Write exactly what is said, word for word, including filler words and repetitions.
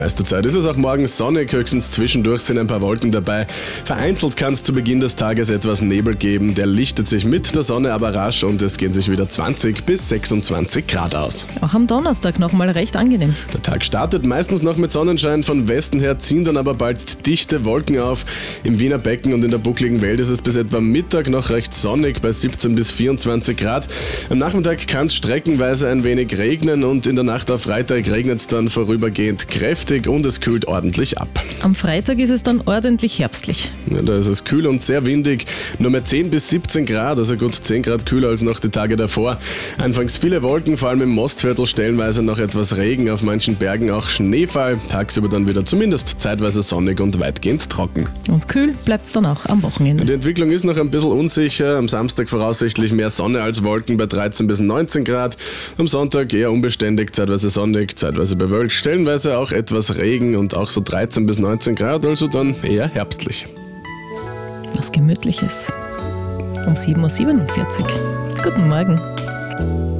Meiste Zeit ist es auch morgen sonnig, höchstens zwischendurch sind ein paar Wolken dabei. Vereinzelt kann es zu Beginn des Tages etwas Nebel geben, der lichtet sich mit der Sonne aber rasch und es gehen sich wieder zwanzig bis sechsundzwanzig Grad aus. Auch am Donnerstag nochmal recht angenehm. Der Tag startet meistens noch mit Sonnenschein, von Westen her ziehen dann aber bald dichte Wolken auf. Im Wiener Becken und in der buckligen Welt ist es bis etwa Mittag noch recht sonnig bei siebzehn bis vierundzwanzig Grad. Am Nachmittag kann es streckenweise ein wenig regnen und in der Nacht auf Freitag regnet es dann vorübergehend kräftig und es kühlt ordentlich ab. Am Freitag ist es dann ordentlich herbstlich. Ja, da ist es kühl und sehr windig, nur mehr zehn bis siebzehn Grad, also gut zehn Grad kühler als noch die Tage davor. Anfangs viele Wolken, vor allem im Mostviertel stellenweise noch etwas Regen, auf manchen Bergen auch Schneefall, tagsüber dann wieder zumindest zeitweise sonnig und weitgehend trocken. Und kühl bleibt es dann auch am Wochenende. Die Entwicklung ist noch ein bisschen unsicher, am Samstag voraussichtlich mehr Sonne als Wolken bei dreizehn bis neunzehn Grad, am Sonntag eher unbeständig, zeitweise sonnig, zeitweise bewölkt, stellenweise auch etwas Regen und auch so dreizehn bis neunzehn Grad, also dann eher herbstlich. Was Gemütliches. Um sieben Uhr siebenundvierzig. Guten Morgen.